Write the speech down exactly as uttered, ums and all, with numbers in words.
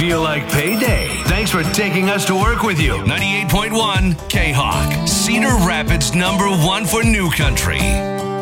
feel like payday. Thanks for taking us to work with you. ninety-eight point one K-Hawk, Cedar Rapids number one for New Country.